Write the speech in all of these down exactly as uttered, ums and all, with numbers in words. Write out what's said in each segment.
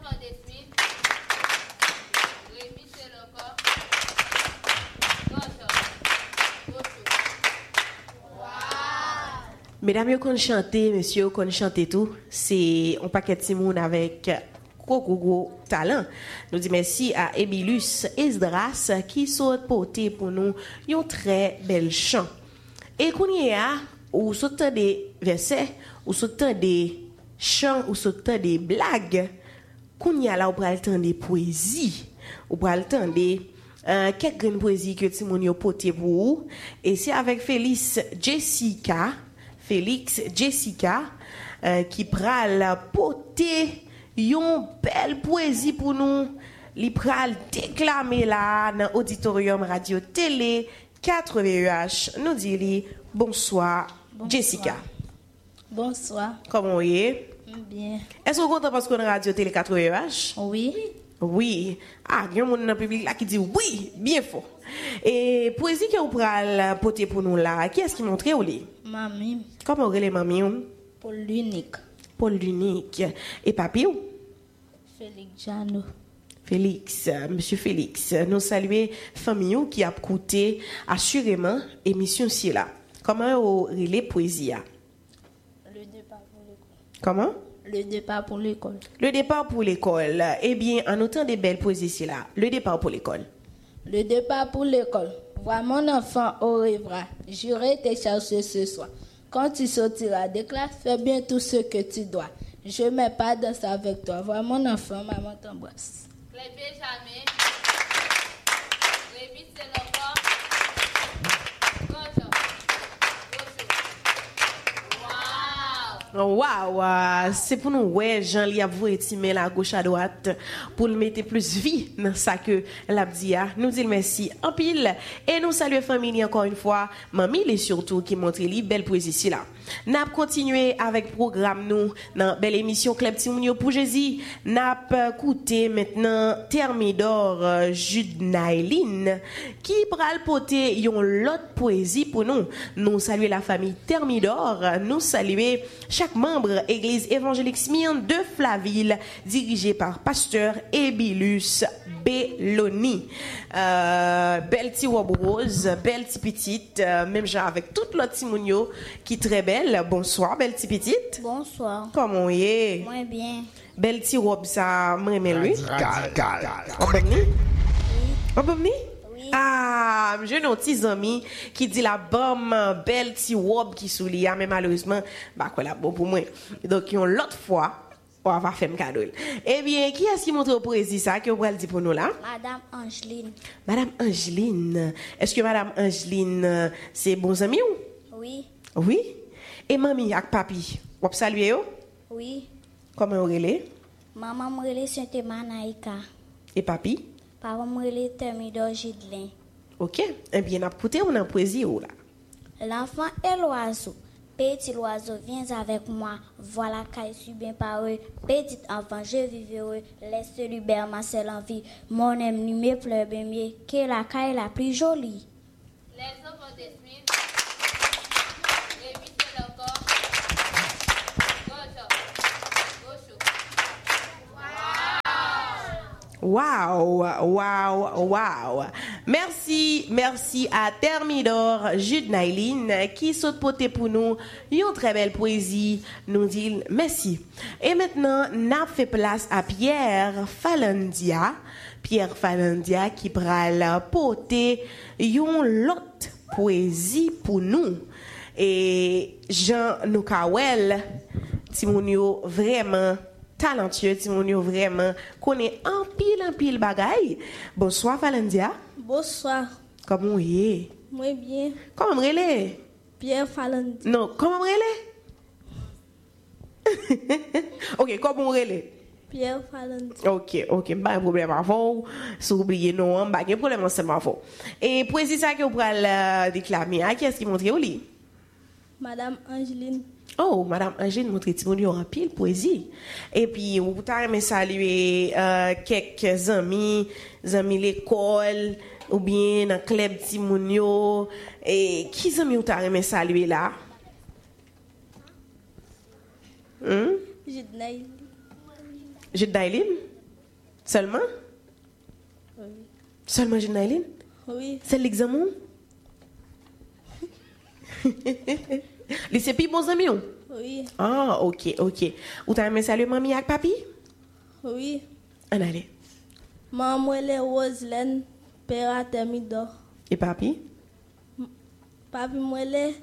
enfants des Smith. Rémi Seloka. Mesdames, vous connaissez chanter, messieurs, vous connaissez chanter tout. C'est un paquet de Simone avec gros, gros, gros talent. Nous disons merci à Emilus Esdras qui saute porter pour nous un très bel chant. Et qu'on y a, ou sautant des versets, ou sautant des chants, ou sautant des blagues, qu'on y a là, ou pral temps des poésies, ou pral temps des euh, quelques grandes poésies que Simone a porté pour vous. Et c'est avec Félix Jessica, Félix Jessica, euh, qui pral porter une belle poésie pour nous. Li pral déclamer là dans l'auditorium radio télé quatre V E H. Nous dit bonsoir, bonsoir, Jessica. Bonsoir. Comment vous êtes? Bien. Est-ce que vous êtes content parce qu'on a radio télé quatre V E H? Oui. Oui. Ah, il y a un monde dans le public là qui dit oui, bien fort. Et poésie que vous pral porter pour nous là, qui est-ce qui montre au lit? Mamie. Comment vous les mamie? Paul l'unique. Paul l'unique. Et papi? Félix Jano. Félix, euh, Monsieur Félix, nous saluons famille qui a écouté assurément émission si là. Comment vous relais poésie? Le départ pour l'école. Comment? Le départ pour l'école. Le départ pour l'école. Eh bien, en autant des belles poésies si là, le départ pour l'école. Le départ pour l'école. Vois mon enfant au rêvera. J'irai te chercher ce soir. Quand tu sortiras de classe, fais bien tout ce que tu dois. Je ne mets pas danse avec toi. Vois mon enfant, maman t'embrasse. Clé Benjamin. Rémi Seloka. Gojo. Waouh! Wow, c'est pour nous, ouais, Jean li a voué estimer la gauche à droite pour le mettre plus vie dans ça que l'abdia. Nous disons merci en pile et nous saluons famille encore une fois. Mamie, et surtout qui montre les belles poésies ici là. N'a continué avec programme nous dans belle émission Club Timounio pour Jésus. N'a écouté maintenant Thermidor euh, Jude Naïline qui pral porter yon l'autre poésie pour nous. Nous saluons la famille Thermidor, nous saluons chaque membre Église évangélique Smyrne de Flaville dirigée par pasteur Ebilus Belloni. Euh, belle ti robe rose, belle ti petite, euh, même genre avec toute l'autre Timounio qui très belle. Bonsoir, belle ti petite. Bonsoir. Comment y est? Moi bien. Belle ti robe ça, moi mais lui. Cal, cal. On peut venir? On peut venir? Oui. Ah, j'ai un petit ami qui dit la bonne belle ti robe qui sous lui, mais malheureusement, bah quoi la bon pour moi. Donc yon l'autre fois, on va faire un cadeau. Eh bien, qui est-ce qui montre au poésie ça que vous allez dire pour nous là? Madame Angeline. Madame Angeline. Est-ce que Madame Angeline c'est bons amis ou? Oui. Oui. Et mamie avec papi, vous saluez yo? Oui. Comment vous relez? Maman me Saint-Emma Naïka. Et papi? Papa me Thermidor Gidlin. OK. Eh bien, on a écouté on a poésie ou là? L'enfant et l'oiseau. Petit oiseau, viens avec moi. Voilà qu'il suis bien paré. Petit enfant, je vis heureux. Laisse lui ma seule envie. Mon aime me pleure bien mieux que la caille la plus jolie. Les enfants des Smith. Rémi Seloka. Gojo. Wow, wow, wow. Merci, merci à Thermidor Jude Naïline qui saute poté pour nous une très belle poésie. Nous dit merci. Et maintenant, n'a fait place à Pierre Falandia. Pierre Falandia qui pral poté une l'autre poésie pour nous. Et Jean Noukawel, Timonio vraiment talentueux, Timonio vraiment connaît un pile un pile bagaille. Bonsoir Falandia. Bonsoir. Comment vous êtes? Moi bien. Comment vous êtes? Pierre Falandia. Non, comment vous êtes? OK, comment vous êtes? Pierre Falandia. OK, OK, pas de problème avant. Si vous oubliez non, pas de problème ensemble avant. Et poésie ça que vous pouvez déclamer, à qui est-ce qui montre au lit? Madame Angeline. Oh, Madame Angèle montre Timonio en pile poésie. Et puis, vous pouvez saluer euh, quelques amis, amis l'école, ou bien dans le club Timonio. Et qui amis vous pouvez saluer là? Hmm? Jude Naïline. Jude Naïline? Seulement? Oui. Seulement, Jeanne-Aileen? Oui. C'est l'examen? Les c'est plus bons amis? Oui. Ah, ok, ok. Ou t'as aimé saluer mamie avec papi? Oui. En allez. Maman, elle est Roselaine, père à Thermidor. Et papi? Papi, moi, elle est.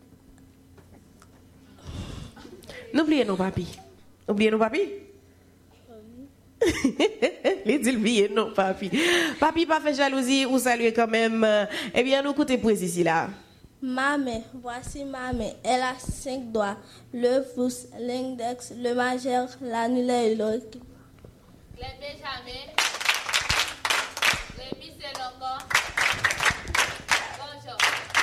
N'oubliez non, papi. Oubliez non, papi? Les dit oubliez non, papi. Papi, pas fait jalousie ou saluer quand même. Eh bien, nous écoutez pour ici là. Maman, voici maman. Elle a cinq doigts. Le pouce, l'index, le majeur, l'annulaire et l'autre. Les Benjamin. Les Miss et l'encore. Bonjour.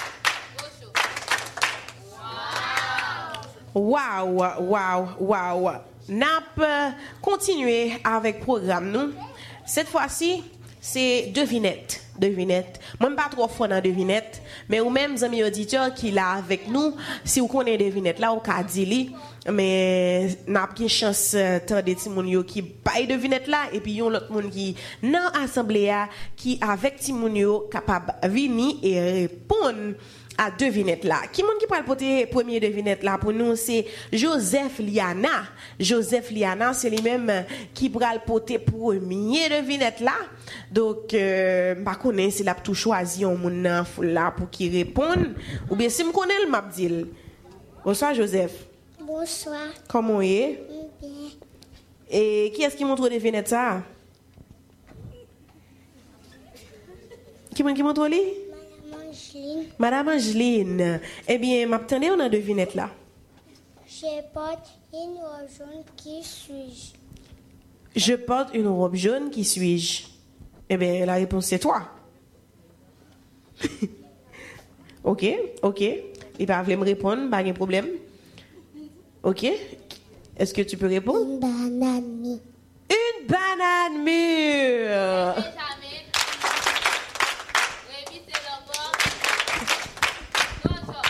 Bonjour. Waouh, waouh, waouh. N'a continuer avec le programme nous. Cette fois-ci, c'est devinette. Devinette. Moi, je ne suis pas trop fort dans devinette, mais ou même amis auditeurs qui là avec nous, si vous connaissez devinette là, vous pouvez dire, mais n'a pas de chance tant de petits moun yo qui bail devinette là et puis yon l'autre moun qui dans assemblée qui avec petit moun yo capable venir et répondre à devinette là. Qui monde qui parle porter premier devinette là pour nous c'est Joseph Liana. Joseph Liana c'est lui-même qui pral porter premier devinette là. Donc euh, pas connais c'est là tout choisi on moun nan là pour qui répondre ou bien si me connais le m'a dit. Bonsoir Joseph. Bonsoir. Comment est? Bien. Et qui est-ce qui montre devinette ça? Qui monde qui montre lui? Angeline. Madame Angeline, eh bien, m'attendez, on a devinette là. Je porte une robe jaune. Qui suis-je? Je porte une robe jaune, qui suis-je? Eh bien, la réponse c'est toi. Ok, ok. Il va me répondre, pas de problème. Ok. Est-ce que tu peux répondre? Une banane. Une banane mûre. Benjamin. Les Miss et l'encore. Bonjour.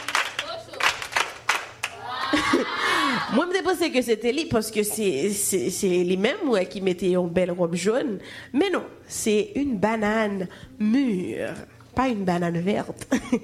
Bonjour. Moi, je me pensé que c'était lui parce que c'est, c'est, c'est lui-même ouais, qui mettait une belle robe jaune. Mais non, c'est une banane mûre, pas une banane verte.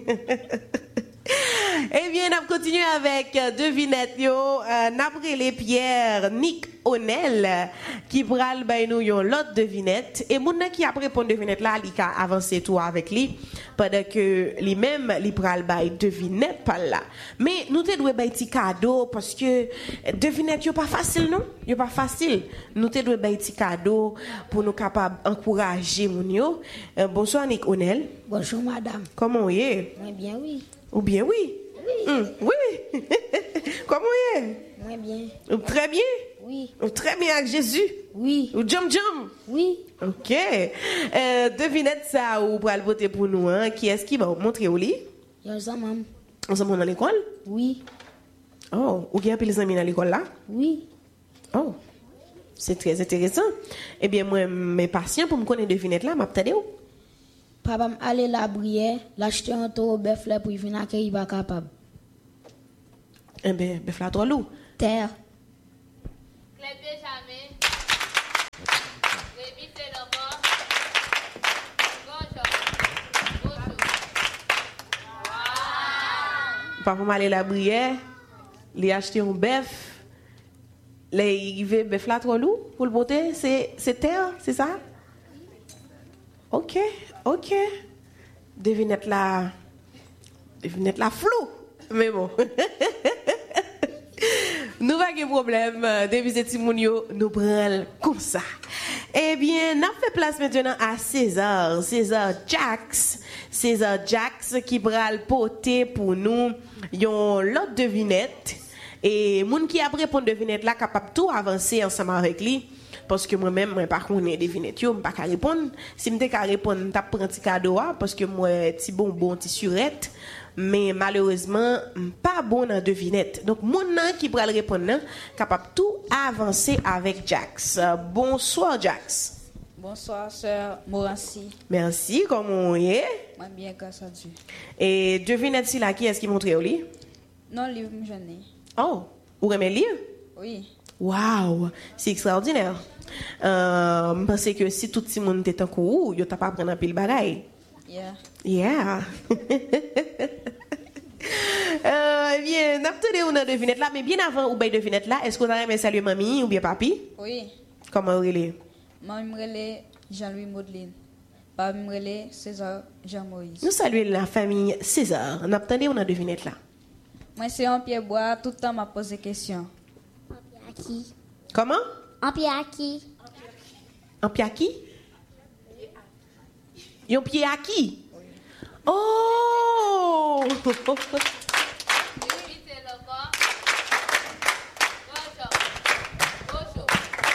Eh bien, on continue avec euh, devinette yo, euh, n'après les pierres Nick Onel qui pral bay nous yon l'autre devinette et moun qui après répondre devinette là, li ka avancer tout avec lui pendant que lui-même li pral bay devinette par là. Mais nous te doit bay ti cadeau parce que devinette yo pas facile non, yo pas facile. Nous te doit bay ti cadeau pour nous capable encourager moun yo. Euh, bonsoir Nick Onel. Bonjour madame. Comment y est? Moi bien oui. Ou bien oui. Oui. Hum, oui. Comment y est? Moi bien. Ou très bien. Oui. Ou très bien avec Jésus. Oui. Ou jump jump. Oui. OK. Euh, devinette ça ou pour le voter pour nous hein. Qui est-ce qui va montrer au lit? Yo maman. On s'en dans l'école? Oui. Oh, ou bien les amis dans l'école là? Oui. Oh. C'est très intéressant. Eh bien moi mes patients pour me connaître devinette là, m'a t'aider où? Papa m'aller la brière, l'acheter un taureau bœuf là pour y venir qu'il pas capable. Eh bien, bœuf là trop lourd. Terre. Les Benjamin. Les Miss et l'encore. Bonjour. Bonjour. Papa m'aller la brière, lui acheter un bœuf. Les il veut bœuf là trop lourd pour le botter, c'est c'est terre, c'est ça? OK, OK. Devinette la devinette la flou, mais bon. Nous pas de problème, devise Timounio, nous prenons comme ça. Eh bien, on fait place maintenant à César, César Jax, César Jax qui pral porter pour nous yon l'autre devinette et moun qui a répondre devinette là capable tout avancer ensemble avec lui. Parce que moi-même, moi, par contre, je devinette, je ne peux pas répondre. Si je peux répondre, je prends un petit cadeau, parce que moi, petit bonbon, petit surette. Mais malheureusement, je ne suis pas bon dans devinette. Donc, mon nom qui pourra répondre, capable tout avancer avec Jax. Bonsoir, Jax. Bonsoir, sœur Morancy. Merci, comment on est? Moi, bien, grâce à Dieu. Et devinette, si là, qui est-ce qui montre au lit? Non, livre, je n'ai. Oh, vous aimez lire? Oui. Waouh, c'est extraordinaire. Euh, je pense que si tout le monde était en cours, il n'y a pas prendre un pile bagaille. Yeah. Yeah. euh, eh bien, n'attendez on a devinette là, mais bien avant ou bien devinette là, est-ce que vous avez aimé saluer mamie ou bien papi? Oui. Comment vous relez? Moi, je m'appelle Jean-Louis Maudeline. Papa, je m'appelle César Jean-Moïse. Nous saluons la famille César. N'attendez on a devinette là. Moi, c'est en pied bois, tout le temps m'a posé question. À qui? Comment? En pied à qui? Un pied à qui? Un pied à qui? Oh! Répétez le corps. Bonjour. Bonjour.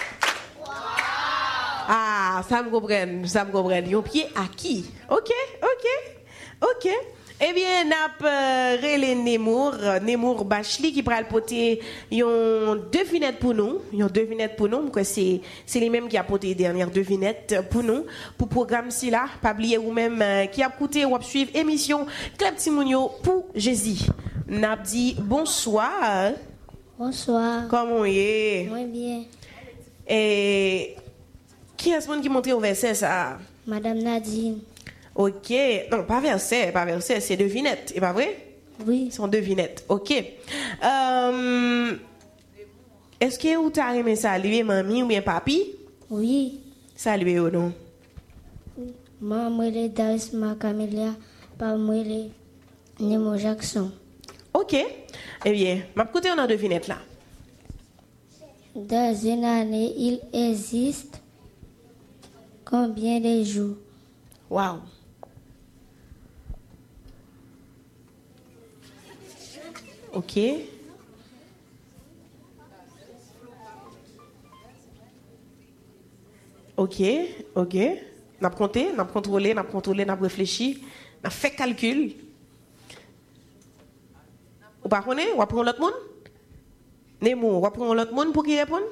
Ah, ça me comprend, ça me comprend. Un pied à qui? Ok, ok, ok. Eh bien, n'a euh, relé Nemour, Nemour Bachli qui pral poter yon devinette pour nous, yon devinette pour nous, que c'est c'est lui même qui a poté dernière devinette pour nous pour programme si là, pas oublier ou même euh, qui a écouté ou a suivre émission Club Timounio pour Jésus. N'a dit bonsoir. Bonsoir. Comment est? Moi bien. Et qui est ce monde qui montre au verset ça? Madame Nadine. Ok, non, pas verset, pas verset, c'est devinette, et pas vrai? Oui. C'est en devinette, ok. Euh, Est-ce que vous avez aimé saluer mamie ou bien papi? Oui. Saluer ou non? Maman, je suis Darisma Camélia. Papa, je suis Nemo Jackson. Ok, eh bien, ma côté on a devinette là. Dans une année, il existe combien de jours? Wow. Ok. Ok, ok. N'a compté, n'a contrôlé, n'a contrôlé, n'a réfléchi, n'a fait calcul. Ou pas connaître, ou prendre l'autre monde? Nemo, ou prendre l'autre monde pour qu'il réponde?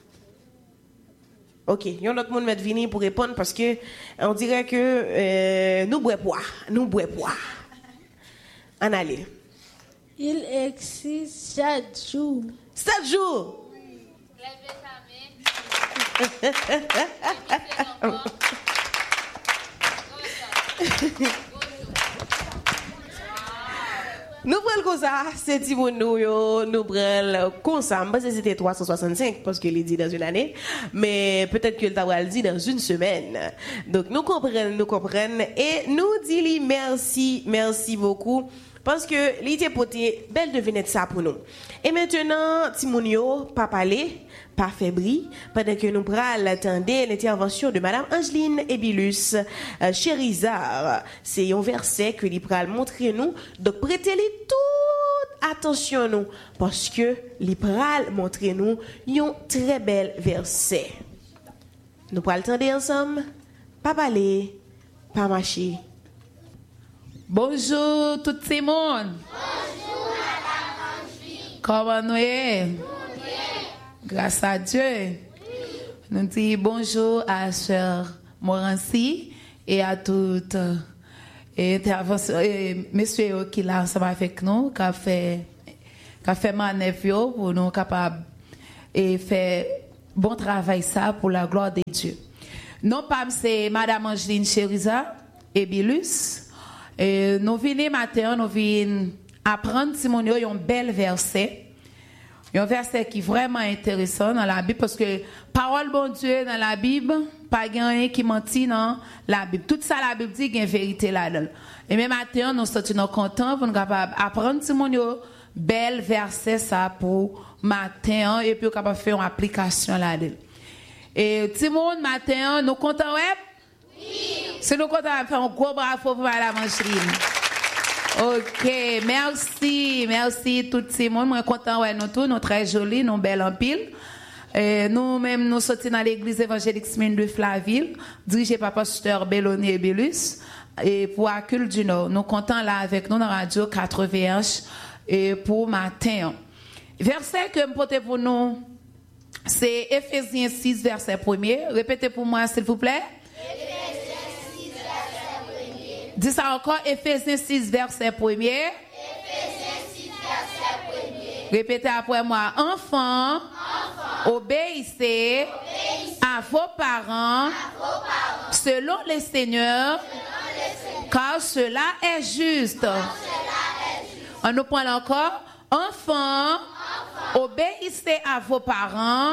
Ok, il y a un autre monde qui venir pour répondre parce que on dirait que euh, nous bois poids, nous bois poids. En allez. Il existe sept jours. Sept jours. Levez sa main. Répétez le corps. Bonjour. Nous prenons comme ça, c'est Timon nous, yo, nous prenons comme ça. Parce que c'était trois cent soixante-cinq, parce qu'il est dit dans une année. Mais peut-être que le Tawal dit dans une semaine. Donc nous comprenons, nous comprenons. Et nous disons merci, merci beaucoup. Parce que l'idée poté, belle devinette ça pour nous. Et maintenant, Timounio, pas parler, pas faibli, pendant que nous prenons attendez l'intervention de Madame Angeline Ebilus euh, Chérizard. C'est un verset que l'I pral montrer nous. Donc prêtez-lui toute attention nous, parce que l'I pral montrer nous un très bel verset. Nous pral attendre ensemble, pas parler, pas marcher. Bonjour tout le monde. Bonjour Madame Angeline. Comment nous est? Grâce à Dieu. Oui. Nous disons bonjour à Sœur Morancy et à toutes et, et messieurs qui là ensemble avec nous, qui a fait qui a fait manœuvre pour nous capables et faire bon travail ça pour la gloire de Dieu. Non pas c'est Madame Angeline Chérizard et Bilus. Et nous venons matin, nous venons apprendre Simonio un bel verset. Un verset qui est vraiment intéressant dans la Bible parce que parole bon Dieu dans la Bible, pas rien qui mentit dans la Bible. Tout ça la Bible dit qu'il y a une vérité là-dedans. Et même matin, nous sommes contents pour nous capables apprendre Simonio bel verset ça pour matin et puis capable faire une application là-dedans. Et Timon matin, nous contents ouais? Oui. Si nous comptons faire un gros bravo pour Madame Angeline. Ok, merci, merci tout le monde. Moi, content, ouais, nous tous, nous très jolis, nous belles en pile. Euh, nous-mêmes, nous sortis dans l'église évangélique Smyrne de Flaville, dirigée par pasteur Belloni et Bellus, et pour Accueil du Nord. Nous comptons là avec nous dans la radio quatre-vingts et pour matin. Verset que je porte pour nous, c'est Éphésiens six, verset premier. Répétez pour moi, s'il vous plaît. Dis ça encore, Éphésiens six, verset premier. Éphésiens six, verset premier. Répétez après moi, enfant, Enfant, Obéissez à vos parents selon le Seigneur, car cela est juste. On nous prend encore. Enfants, obéissez à vos parents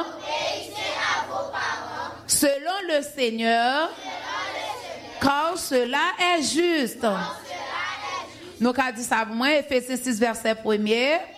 selon le Seigneur, car cela est juste. Nous avons dit ça pour moi, Éphésiens six, verset premier.